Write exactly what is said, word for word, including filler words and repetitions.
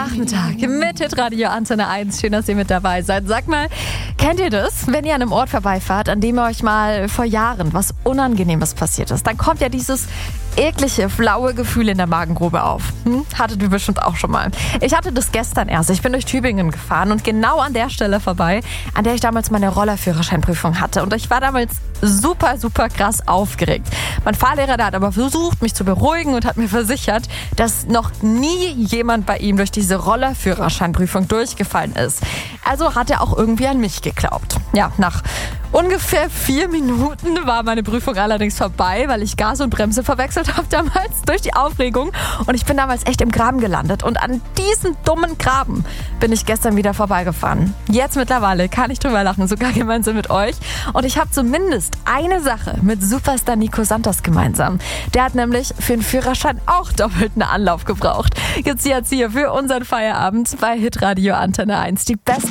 Nachmittag mit Hitradio Antenne eins. Schön, dass ihr mit dabei seid. Sag mal, kennt ihr das, wenn ihr an einem Ort vorbeifahrt, an dem euch mal vor Jahren was Unangenehmes passiert ist? Dann kommt ja dieses eklige, flaue Gefühl in der Magengrube auf. Hm? Hattet ihr bestimmt auch schon mal. Ich hatte das gestern erst. Ich bin durch Tübingen gefahren und genau an der Stelle vorbei, an der ich damals meine Rollerführerscheinprüfung hatte. Und ich war damals super, super krass aufgeregt. Mein Fahrlehrer, der hat aber versucht, mich zu beruhigen und hat mir versichert, dass noch nie jemand bei ihm durch diese Rollerführerscheinprüfung durchgefallen ist. Also hat er auch irgendwie an mich geglaubt. Ja, nach ungefähr vier Minuten war meine Prüfung allerdings vorbei, weil ich Gas und Bremse verwechselt habe damals durch die Aufregung. Und ich bin damals echt im Graben gelandet. Und an diesen dummen Graben bin ich gestern wieder vorbeigefahren. Jetzt mittlerweile kann ich drüber lachen, sogar gemeinsam mit euch. Und ich habe zumindest eine Sache mit Superstar Nico Santos gemeinsam. Der hat nämlich für den Führerschein auch doppelt einen Anlauf gebraucht. Gibt's jetzt hier für unseren Feierabend bei Hitradio Antenne eins die beste